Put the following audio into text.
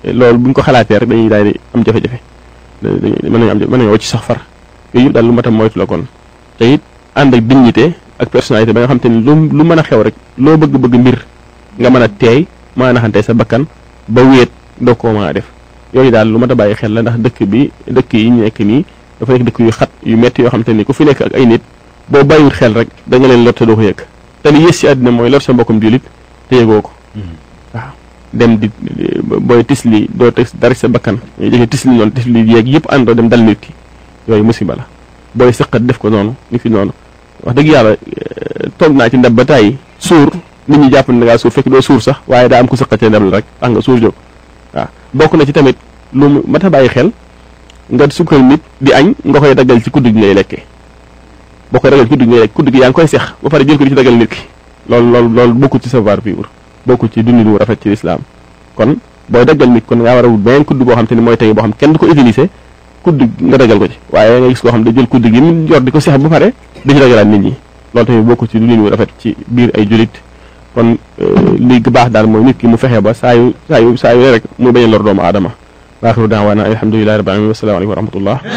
loolu buñ ko xalaatee rek dañuy daal di am jafe-jafe mën nañu wacc sax far yooyu yëpp daal lu mat a moytu la kon te it ànd ak dignité ak personnalité ba nga xam te ni lu mën a xew rek loo bëgg mbir nga mën a teey mën a naxante sa bakkan ba wéet doo koo mën a def yooyu daal lu mat a bàyyi xel la ndax dëkk yi ñu nekk nii dafa nekk dëkk yu xat yu metti yoo xam te ni ku fi nekk ak ay nit boo bàyyiwul xel rek da nga leen lor te doo ko yëg te li yées ci àddina mooy lor sa mbokkum jullit te yëgoo ko waaw dem di booy tisli doo teg dara sa bakkan ñu jëfe tisli noonu tisli yeeg yëpp àndoo dem dal nit ki yooyu musiba la booy sëqat def ko noonu ni fi noonu wax dëgg yàlla toog naa ci ndab ba tàyyi suur nit ñi jàpp ne da ngaa suur fekk doo suur sax waaye daa am ku sëqatee ndab la rek tax nga suur jóg waaw bokk na ci tamit lu mat a bàyyi xel nga sukkal nit di añ nga koy daggal ci kudd gi ngay lekkee boo koy daggal ci kudd gi ngay lekk kudd gi yaa ngi koy sex ba pare jël ko di ci daggal nit ki loolu bokkul ci savoir vivre bokkul ci dundin wu rafet ci lislaam kon booy daggal nit kon ngaa war a wut beneen kudd boo xam te ni mooy tey boo xam kenn du ko utiliser kudd nga daggal ko ci waaye nga gis koo xam ne jël kudd gi mu yor di ko sex ba pare di ci daggalaat nit ñi loolu tamit bokkul ci dundin wu rafet ci biir ay julit kon li baax daal mooy nit ki mu fexe ba saa yu rek mu bañ a lor doomu aadama waaxiru daawaana alhamdulillahi rabbil alamin wa salaamu alaykum wa rahmatullah